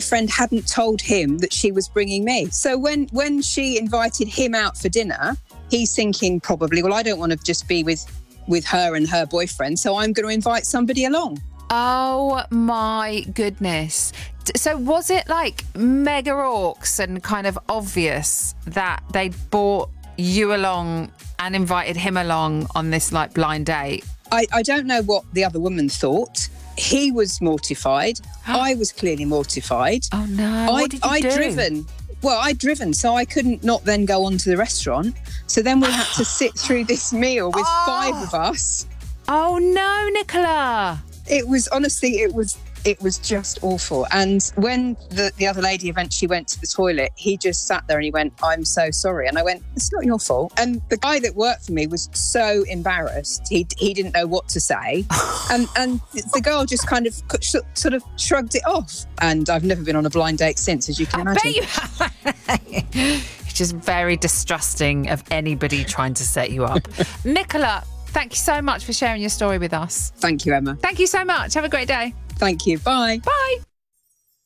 friend hadn't told him that she was bringing me. So when she invited him out for dinner, he's thinking probably, well, I don't want to just be with her and her boyfriend, so I'm going to invite somebody along. Oh my goodness. So was it like mega orcs and kind of obvious that they brought you along and invited him along on this like blind date? I don't know what the other woman thought. He was mortified. I was clearly mortified. Oh no, what did you do? I'd driven, so I couldn't not then go on to the restaurant. So then we had to sit through this meal with 5 of us. Oh no, Nicola. It was just awful. And when the other lady eventually went to the toilet, he just sat there and he went, I'm so sorry. And I went, it's not your fault. And the guy that worked for me was so embarrassed. He didn't know what to say. and the girl just kind of sort of shrugged it off. And I've never been on a blind date since, as you can imagine. I bet you It's just very distrusting of anybody trying to set you up. Nicola, thank you so much for sharing your story with us. Thank you, Emma. Thank you so much. Have a great day. Thank you. Bye. Bye.